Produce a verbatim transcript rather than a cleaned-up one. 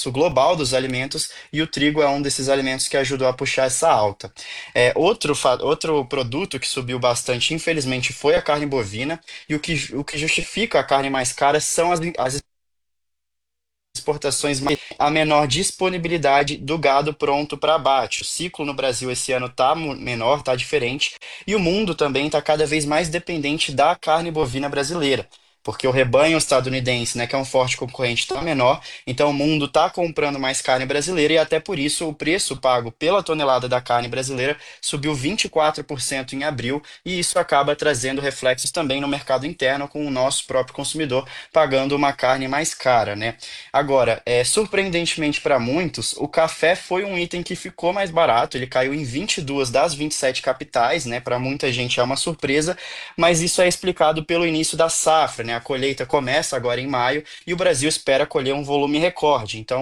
preço global dos alimentos e o trigo é um desses alimentos que ajudou a puxar essa alta. É, outro, fa- outro produto que subiu bastante, infelizmente, foi a carne bovina, e o que, o que justifica a carne mais cara são as, as exportações, mais- a menor disponibilidade do gado pronto para abate. O ciclo no Brasil esse ano está menor, está diferente, e o mundo também está cada vez mais dependente da carne bovina brasileira. Porque o rebanho estadunidense, né, que é um forte concorrente, está menor, então o mundo está comprando mais carne brasileira e até por isso o preço pago pela tonelada da carne brasileira subiu vinte e quatro por cento em abril, e isso acaba trazendo reflexos também no mercado interno com o nosso próprio consumidor pagando uma carne mais cara, né? Agora, é, surpreendentemente para muitos, o café foi um item que ficou mais barato. Ele caiu em vinte e duas das vinte e sete capitais, né? Para muita gente é uma surpresa, mas isso é explicado pelo início da safra, né? A colheita começa agora em maio e o Brasil espera colher um volume recorde. Então,